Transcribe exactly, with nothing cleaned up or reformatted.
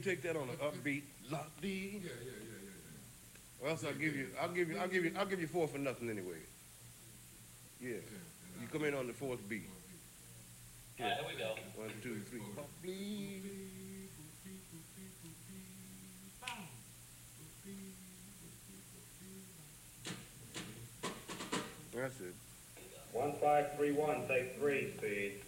take that on an upbeat, lock D. Yeah, yeah, yeah, yeah, yeah. Or else I'll give you, I'll give you, I'll give you, I'll give you four for nothing anyway. Yeah. You come in on the fourth beat. All right, here we go. One, two, three, four, please. That's it. One five three one, take three, speed.